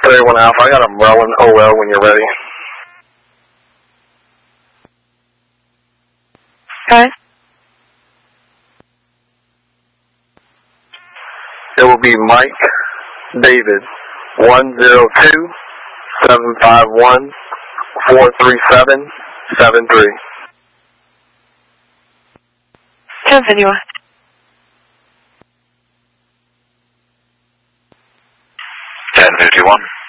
31 Alpha, I got a Merlin OL when you're ready. Okay. It will be Mike David 102-751-437-73. Continue. 1051.